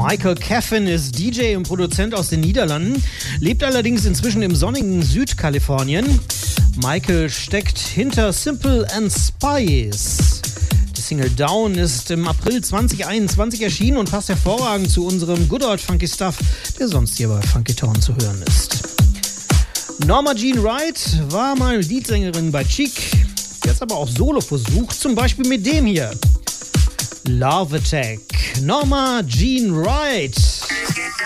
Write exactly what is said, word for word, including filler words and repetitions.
Michael Caffin ist D J und Produzent aus den Niederlanden, lebt allerdings inzwischen im sonnigen Südkalifornien. Michael steckt hinter Simple and Spice. Die Single Down ist im April zwanzig einundzwanzig erschienen und passt hervorragend zu unserem Good Old Funky Stuff, der sonst hier bei Funky Town zu hören ist. Norma Jean Wright war mal Leadsängerin bei Cheek, jetzt aber auch Solo versucht, zum Beispiel mit dem hier. Love Attack, Norma Jean Wright.